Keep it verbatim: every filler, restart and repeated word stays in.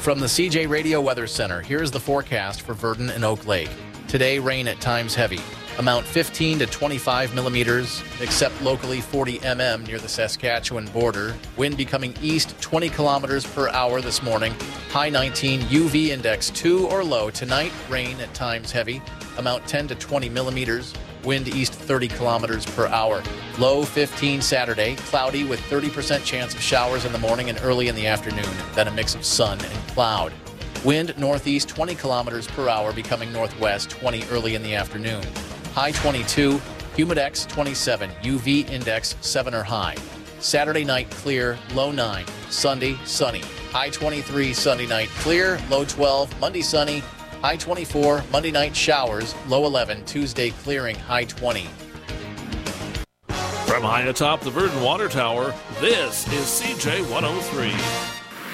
From the C J Radio Weather Center, here's the forecast for Virden and Oak Lake. Today, rain at times heavy. Amount fifteen to twenty-five millimeters, except locally forty millimeters near the Saskatchewan border. Wind becoming east twenty kilometers per hour this morning. High nineteen, U V index two or low. Tonight, rain at times heavy. Amount ten to twenty millimeters. Wind east thirty kilometers per hour. Low fifteen Saturday. Cloudy with thirty percent chance of showers in the morning and early in the afternoon. Then a mix of sun and cloud. Wind northeast twenty kilometers per hour, becoming northwest twenty early in the afternoon. High twenty-two, humidex twenty-seven, U V index seven or high. Saturday night clear, low nine. Sunday sunny. High twenty-three Sunday night clear, low twelve. Monday sunny. High twenty-four, Monday night showers, low eleven. Tuesday clearing, high twenty. From high atop the Virden Water Tower, this is C J one oh three.